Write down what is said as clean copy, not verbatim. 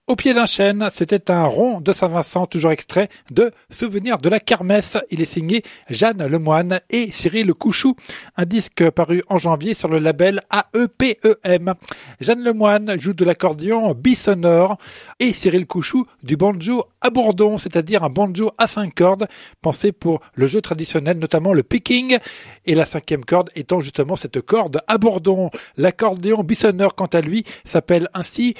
Au pied d'un chêne, c'était un rond de Saint-Vincent, toujours extrait de Souvenirs de la Kermesse. Il est signé Jeanne Lemoine et Cyril Couchou, un disque paru en janvier sur le label AEPEM. Jeanne Lemoine joue de l'accordéon bisonore et Cyril Couchou du banjo à bourdon, c'est-à-dire un banjo à 5 cordes, pensé pour le jeu traditionnel, notamment le picking, et la 5e corde étant justement cette corde à bourdon. L'accordéon bisonore, quant à lui, s'appelle ainsi